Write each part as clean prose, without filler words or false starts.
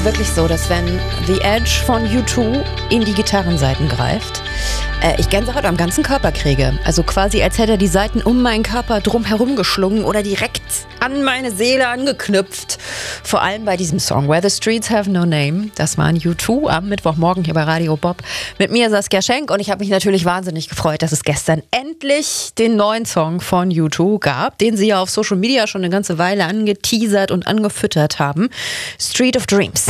wirklich so, dass wenn The Edge von U2 in die Gitarrensaiten greift, ich Gänsehaut am ganzen Körper kriege. Also quasi, als hätte er die Saiten um meinen Körper drumherum geschlungen oder direkt an meine Seele angeknüpft. Vor allem bei diesem Song Where the Streets Have No Name. Das waren U2 am Mittwochmorgen hier bei Radio Bob. Mit mir Saskia Schenk und ich habe mich natürlich wahnsinnig gefreut, dass es gestern endlich den neuen Song von U2 gab, den sie ja auf Social Media schon eine ganze Weile angeteasert und angefüttert haben. Street of Dreams.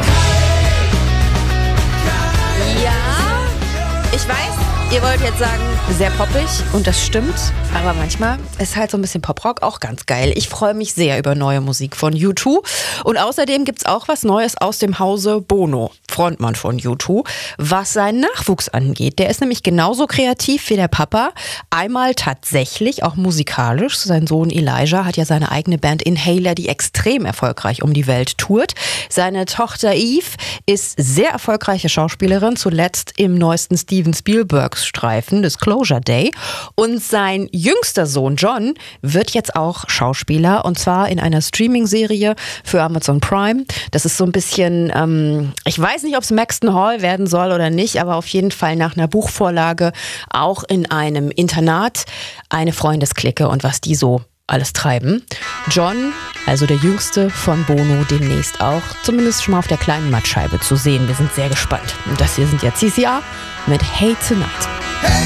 Ich weiß, ihr wollt jetzt sagen, sehr poppig und das stimmt, aber manchmal ist halt so ein bisschen Poprock auch ganz geil. Ich freue mich sehr über neue Musik von U2 und außerdem gibt es auch was Neues aus dem Hause Bono, Frontmann von U2, was seinen Nachwuchs angeht. Der ist nämlich genauso kreativ wie der Papa, einmal tatsächlich auch musikalisch. Sein Sohn Elijah hat ja seine eigene Band Inhaler, die extrem erfolgreich um die Welt tourt. Seine Tochter Eve ist sehr erfolgreiche Schauspielerin, zuletzt im neuesten Steven Spielberg-Streifen Disclosure Day. Und sein jüngster Sohn John wird jetzt auch Schauspieler und zwar in einer Streaming-Serie für Amazon Prime. Das ist so ein bisschen, ich weiß nicht, ob es Maxton Hall werden soll oder nicht, aber auf jeden Fall nach einer Buchvorlage auch in einem Internat, eine Freundesklicke und was die so alles treiben. John, also der Jüngste von Bono, demnächst auch zumindest schon mal auf der kleinen Mattscheibe zu sehen. Wir sind sehr gespannt. Und das hier sind jetzt CCR mit Hey Tonight.